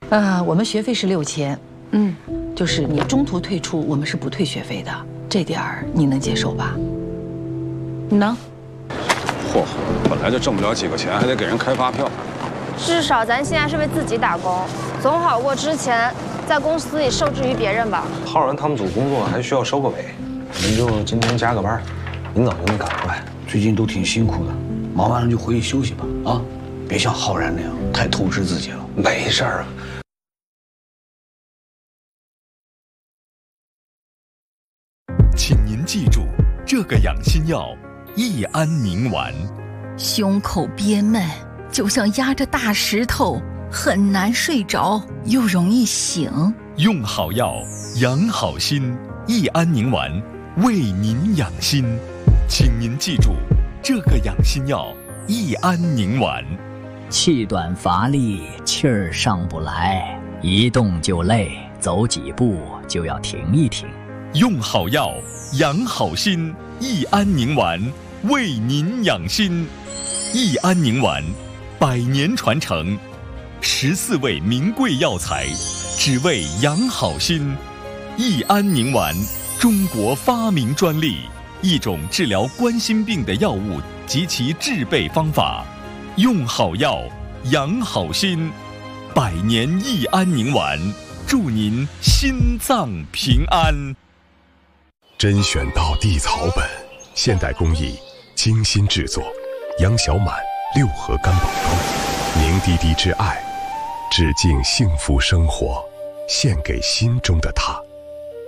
我们学费是6000，就是你中途退出，我们是不退学费的，这点儿你能接受吧？你能？ 嚯，本来就挣不了几个钱，还得给人开发票。 至少咱现在是为自己打工，总好过之前在公司里受制于别人吧。 浩然他们组工作还需要收个尾，您就今天加个班，明早就能赶出来。 最近都挺辛苦的，忙完了就回去休息吧啊！别像浩然那样太透支自己了。 没事儿啊。 请您记住，这个养心药益安宁丸。 胸口憋闷，就像压着大石头，很难睡着，又容易醒。 用好药，养好心，益安宁丸为您养心。请您记住，这个养心药益安宁丸。 气短乏力，气儿上不来，一动就累，走几步就要停一停。 用好药，养好心，益安宁丸为您养心。益安宁丸100年传承，14味名贵药材，只为养好心。益安宁丸，中国发明专利，一种治疗冠心病的药物及其制备方法。用好药，养好心，100年益安宁丸，祝您心脏平安。 甄选到地草本，现代工艺，精心制作，杨小满6合干宝膏，凝滴滴之爱，致敬幸福生活，献给心中的他。